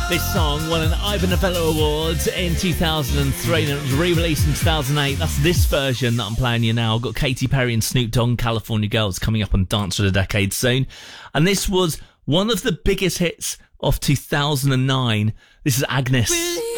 This song won an Ivor Novello Award in 2003 and it was re-released in 2008. That's this version that I'm playing you now. I've got Katy Perry and Snoop Dogg, California Girls, coming up on Dance of the Decade soon. And this was one of the biggest hits of 2009. This is Agnes. Really?